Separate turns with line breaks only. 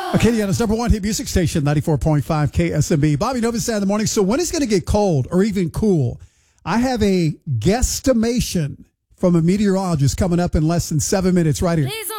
Acadiana's number one hit music station, 94.5 KSMB. Bobby Novosad in the morning. So when it's going to get cold or even cool? I have a guesstimation from a meteorologist coming up in less than 7 minutes right here.